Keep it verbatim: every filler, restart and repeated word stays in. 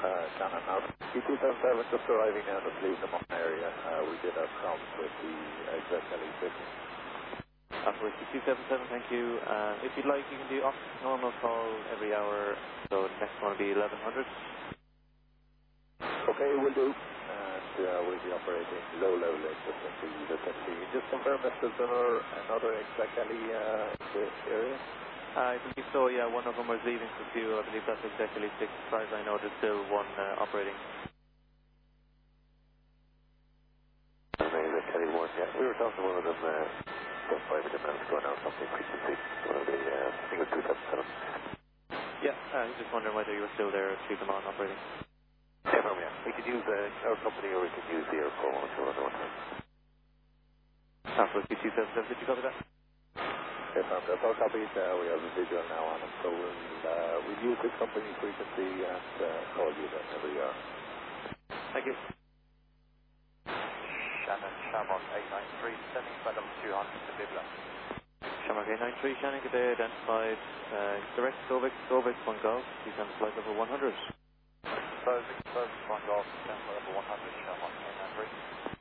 uh, Shannon now. E two seven seven just arriving now in the Fleet area. Uh, we did have problems with the exec L E system. After E two seven seven, thank you. Uh, if you'd like, you can do off normal call every hour, so next one will be eleven hundred. Okay, we'll do. And uh, we'll be operating low, low link just into the taxi. Just confirm if there's another, another exec L E uh, in this area. Uh, I believe so, yeah. One of them was leaving for fuel. I believe that's exactly six. As far as I know, there's still one uh, operating. Amazing, Kelly Ward, yeah. We were talking to one of them uh, just five minutes ago now, something frequency. One of the, uh, I think it was two seven seven. Yeah, I was just wondering whether you were still there to keep them on operating. Yeah, no, yeah. We could use uh, our company or we could use the airport if you want to know. After E two seven seven, did you copy that? Yes, I'm that's all copied. Uh, we have a visual now on it, so we'll, uh, we'll use this company frequency and uh, call you whenever you are. Thank you. Shannon, Shamrock eight nine three, sending flight number two hundred to Bibla. Shamrock eight nine three, Shannon, good day, identified. Uh, direct Stovik, Stovik, one golf. Please send flight number one hundred. Stovik, Stovik, one golf, send flight number one hundred, Shamrock eight nine three.